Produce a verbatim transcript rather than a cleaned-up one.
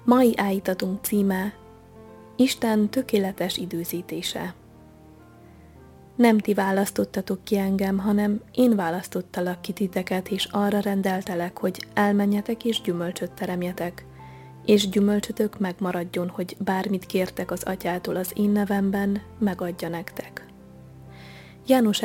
Mai állítatunk címe: Isten tökéletes időzítése. Nem ti választottatok ki engem, hanem én választottalak ki titeket, és arra rendeltelek, hogy elmenjetek és gyümölcsöt teremjetek, és gyümölcsötök megmaradjon, hogy bármit kértek az atyától az én nevemben, megadja nektek. János